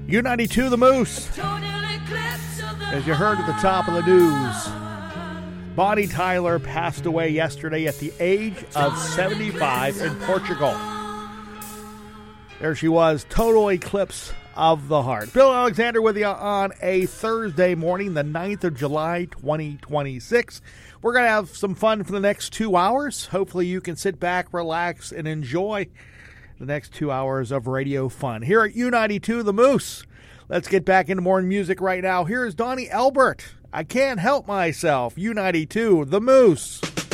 U92 The Moose. As you heard at the top of the news, Bonnie Tyler passed away yesterday at the age of 75 in Portugal. There she was, total eclipse of the heart. Bill Alexander with you on a Thursday morning, the 9th of July, 2026. We're going to have some fun for the next 2 hours. Hopefully you can sit back, relax, and enjoy the next 2 hours of radio fun. Here at U92 The Moose, let's get back into more music right now. Here's Donnie Elbert. I Can't Help Myself. U92 The Moose.